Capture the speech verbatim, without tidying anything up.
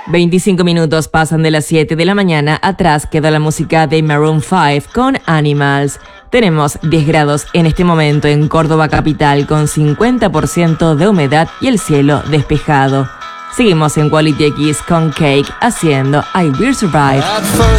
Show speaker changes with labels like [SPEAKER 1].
[SPEAKER 1] veinticinco minutos pasan de las siete de la mañana. Atrás queda la música de Maroon cinco con Animals. Tenemos diez grados en este momento en Córdoba capital con cincuenta por ciento de humedad y el cielo despejado. Seguimos en Quality X con Cake haciendo I Will Survive.